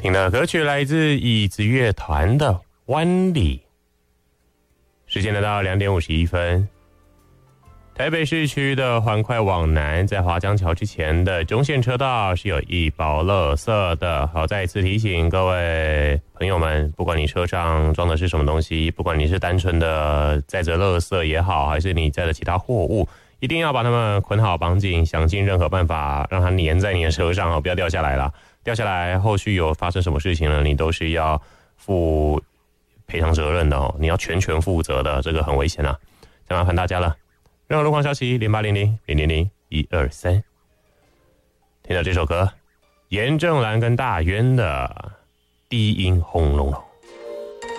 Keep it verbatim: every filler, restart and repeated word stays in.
听的歌曲来自椅子乐团的《湾里》。时间来到两点五十一分。台北市区的环快往南，在华江桥之前的中线车道是有一包垃圾的。好，再一次提醒各位朋友们，不管你车上装的是什么东西，不管你是单纯的载着垃圾也好，还是你载着其他货物，一定要把它们捆好绑紧，想尽任何办法让它粘在你的车上，不要掉下来了。掉下来后续有发生什么事情呢，你都是要负赔偿责任的哦，你要全权负责的，这个很危险啊，再麻烦大家了。任何路况消息零八零零零零零一二三。听到这首歌，严正兰跟大渊的低音轰隆隆。